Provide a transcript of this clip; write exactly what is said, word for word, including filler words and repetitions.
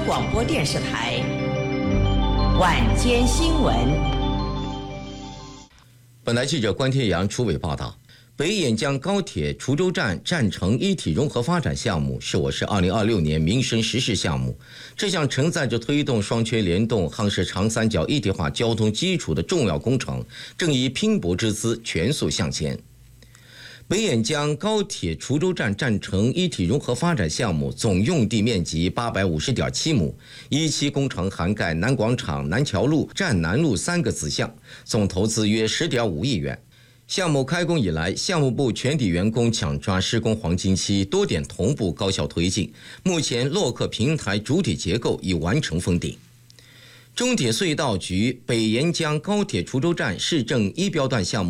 广播电视台晚间新闻。 本台记者关天阳、楚伟报道。北眼江高铁滁州站站城一体融合发展项目是我市二零二六年民生实事项目，这项承载着推动双圈联动、夯实长三角一体化交通基础的重要工程，正以拼搏之姿全速向前。北眼江高铁滁州站站城一体融合发展项目总用地面积八百五十点七亩，一期工程涵盖南广场、南桥路、站南路三个子项，总投资约十点五亿元。项目开工以来，项目部全体员工抢抓施工黄金期，多点同步高效推进。目前洛克平台主体结构已完成封顶。中铁隧道局北沿江高铁滁州站市政一标段项目